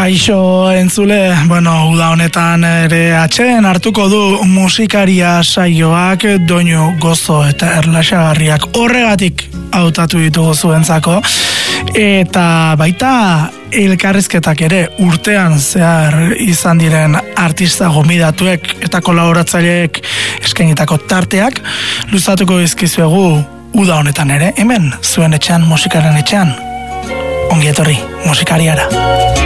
Kaixo entzule, uda honetan ere atxeen hartuko du musikaria saioak doinu gozo eta erlaxagarriak horregatik hautatu ditugu zuentzako, eta baita elkarrizketak ere urtean zehar izan diren artista gomidatuek eta kolaboratzaileek eskainitako tarteak luzatuko dizkizuegu uda honetan ere, hemen zuen etxean, musikaren etxean. Ongi etorri musikariara.